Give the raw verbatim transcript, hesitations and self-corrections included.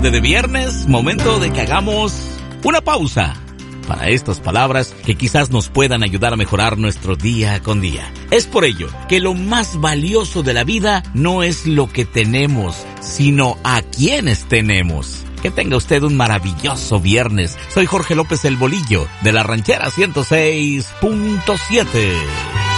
tarde de viernes, momento de que hagamos una pausa para estas palabras que quizás nos puedan ayudar a mejorar nuestro día con día. Es por ello que lo más valioso de la vida no es lo que tenemos, sino a quienes tenemos. Que tenga usted un maravilloso viernes. Soy Jorge López el Bolillo, de la Ranchera ciento seis punto siete.